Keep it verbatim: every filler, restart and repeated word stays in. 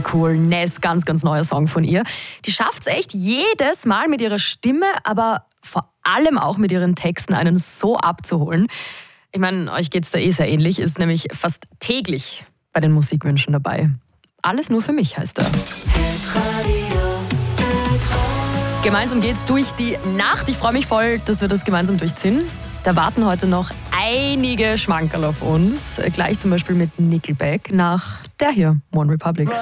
cool. Ness, ganz, ganz neuer Song von ihr. Die schafft es echt jedes Mal mit ihrer Stimme, aber vor allem auch mit ihren Texten einen so abzuholen. Ich meine, euch geht's da eh sehr ähnlich, ist nämlich fast täglich bei den Musikwünschen dabei. Alles nur für mich heißt er. Gemeinsam geht's durch die Nacht. Ich freue mich voll, dass wir das gemeinsam durchziehen. Da warten heute noch einige Schmankerl auf uns. Gleich zum Beispiel mit Nickelback nach der hier, One Republic.